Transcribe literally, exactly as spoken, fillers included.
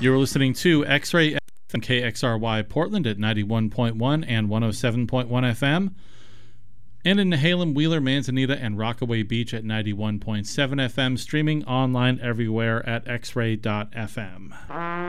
You're listening to X-Ray F M K X R Y Portland at ninety-one point one and one oh seven point one F M. And in Nehalem, Wheeler, Manzanita, and Rockaway Beach at ninety-one point seven F M, streaming online everywhere at x ray dot f m.